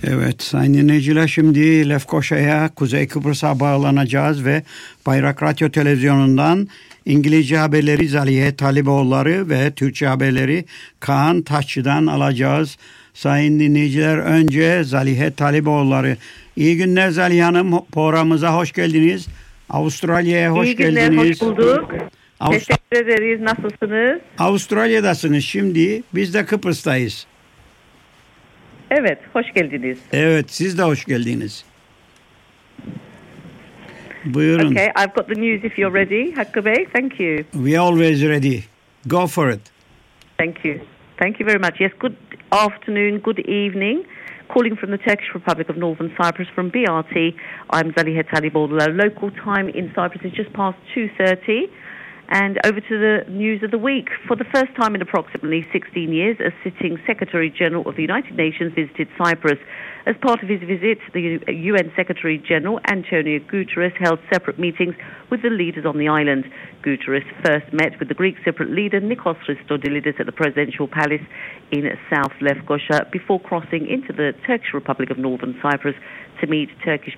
Evet sayın dinleyiciler, şimdi Lefkoşa'ya, Kuzey Kıbrıs'a bağlanacağız ve Bayrak Radyo Televizyonu'ndan İngilizce haberleri Zalihe Taliboğulları ve Türkçe haberleri Kaan Taşçı'dan alacağız. Sayın dinleyiciler, önce Zalihe Taliboğulları. İyi günler Zalihe Hanım, programımıza hoş geldiniz. Avustralya'ya hoş geldiniz. İyi günler, hoş bulduk. Teşekkür ederiz. Nasılsınız? Avustralya'dasınız şimdi, biz de Kıbrıs'tayız. Evet, hoş geldiniz. Evet, siz de hoş geldiniz. Buyurun. Okay, I've got the news if you're ready. Hakkı Bey, thank you. We are always ready. Go for it. Thank you. Thank you very much. Yes, good afternoon, good evening. Calling from the Turkish Republic of Northern Cyprus from BRT. I'm Zalihe Taliboğulları. Local time in Cyprus is just past 2:30. And over to the news of the week. For the first time in approximately 16 years, a sitting Secretary-General of the United Nations visited Cyprus. As part of his visit, the UN Secretary-General Antonio Guterres held separate meetings with the leaders on the island. Guterres first met with the Greek Cypriot leader Nikos Christodoulidis at the Presidential Palace in South Lefkoşa before crossing into the Turkish Republic of Northern Cyprus to meet Turkish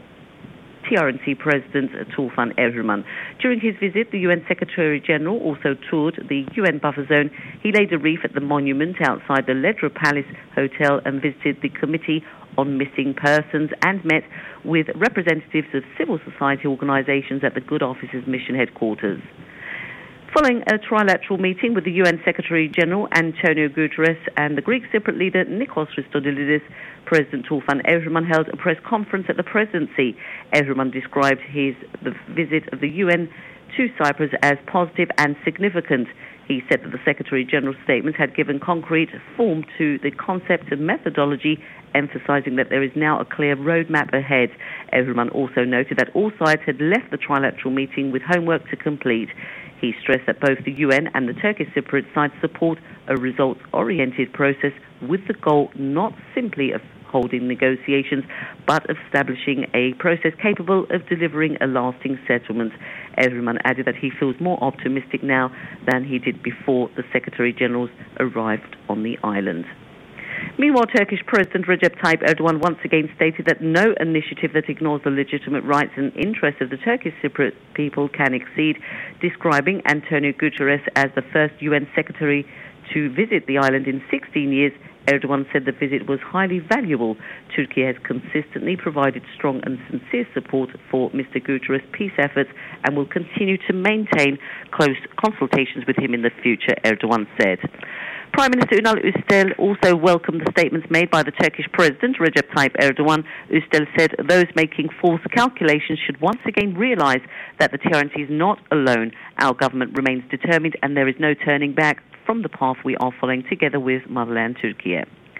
TRNC President Tufan Erdogan. During his visit, the UN Secretary-General also toured the UN buffer zone. He laid a wreath at the monument outside the Ledra Palace Hotel and visited the Committee on Missing Persons and met with representatives of civil society organisations at the Good Office's mission headquarters. Following a trilateral meeting with the UN Secretary-General Antonio Guterres and the Greek Cypriot leader Nikos Christodoulidis, President Tufan Erdogan held a press conference at the presidency. Erdogan described the visit of the UN to Cyprus as positive and significant. He said that the Secretary-General's statement had given concrete form to the concept and methodology, emphasising that there is now a clear roadmap ahead. Erdogan also noted that all sides had left the trilateral meeting with homework to complete. He stressed that both the UN and the Turkish Cypriot sides support a results-oriented process with the goal not simply of holding negotiations, but of establishing a process capable of delivering a lasting settlement. Erdogan added that he feels more optimistic now than he did before the Secretary-Generals arrived on the island. Meanwhile, Turkish President Recep Tayyip Erdogan once again stated that no initiative that ignores the legitimate rights and interests of the Turkish Cypriot people can exceed, describing Antonio Guterres as the first UN secretary to visit the island in 16 years. Erdogan said the visit was highly valuable. Turkey has consistently provided strong and sincere support for Mr. Guterres' peace efforts and will continue to maintain close consultations with him in the future, Erdogan said. Prime Minister Ünal Üstel also welcomed the statements made by the Turkish President Recep Tayyip Erdogan. Üstel said those making false calculations should once again realise that the TRNC is not alone. Our government remains determined and there is no turning back from the path we are following together with motherland Turkey.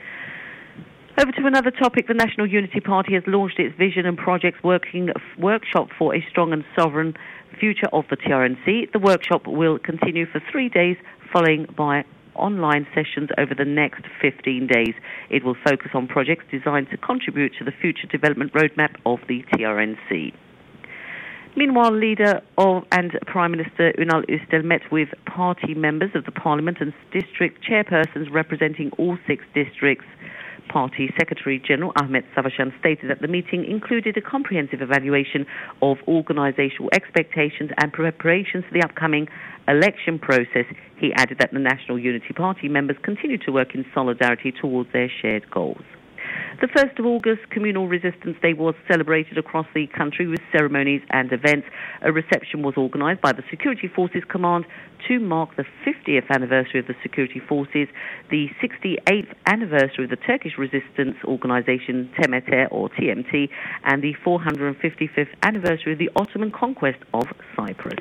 Over to another topic. The National Unity Party has launched its Vision and Projects workshop for a strong and sovereign future of the TRNC. The workshop will continue for 3 days, following by online sessions over the next 15 days. It will focus on projects designed to contribute to the future development roadmap of the TRNC. Meanwhile, leader and Prime Minister Ünal Üstel met with party members of the Parliament and district chairpersons representing all 6 districts. Party Secretary-General Ahmet Savaşan stated that the meeting included a comprehensive evaluation of organisational expectations and preparations for the upcoming election process. He added that the National Unity Party members continue to work in solidarity towards their shared goals. The 1st of August, Communal Resistance Day was celebrated across the country with ceremonies and events. A reception was organised by the Security Forces Command to mark the 50th anniversary of the Security Forces, the 68th anniversary of the Turkish Resistance Organisation TMT or TMT, and the 455th anniversary of the Ottoman conquest of Cyprus.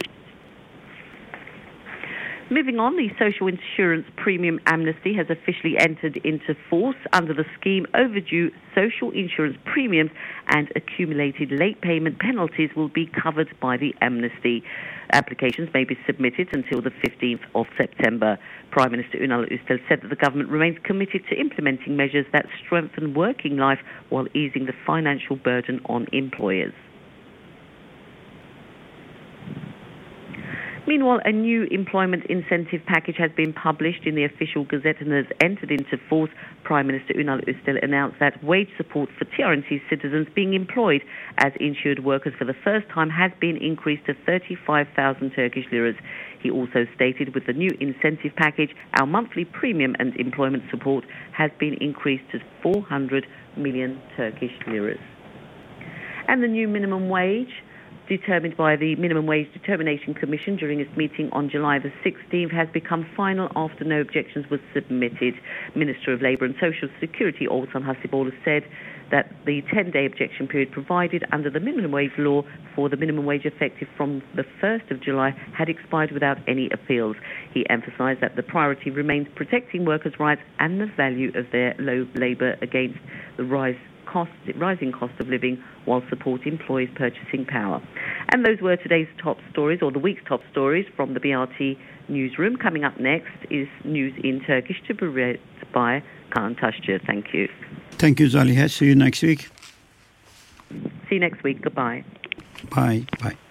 Moving on, the Social Insurance Premium Amnesty has officially entered into force. Under the scheme, overdue social insurance premiums and accumulated late payment penalties will be covered by the amnesty. Applications may be submitted until the 15th of September. Prime Minister Ünal Üstel said that the government remains committed to implementing measures that strengthen working life while easing the financial burden on employers. Meanwhile, a new employment incentive package has been published in the official Gazette and has entered into force. Prime Minister Ünal Özdil announced that wage support for TRNC citizens being employed as insured workers for the first time has been increased to 35,000 Turkish liras. He also stated with the new incentive package, our monthly premium and employment support has been increased to 400 million Turkish liras. And the new minimum wage, determined by the Minimum Wage Determination Commission during its meeting on July the 16th, has become final after no objections were submitted. Minister of Labour and Social Security, Oğuzhan Hasipoğlu, said that the 10-day objection period provided under the minimum wage law for the minimum wage effective from the 1st of July had expired without any appeals. He emphasised that the priority remains protecting workers' rights and the value of their low labour against the rising cost of living while supporting employees' purchasing power. And those were today's top stories, or the week's top stories from the BRT newsroom. Coming up next is news in Turkish to be read by Kaan Taşçı. Thank you. Thank you, Zalihe. See you next week. See you next week. Goodbye. Bye. Bye.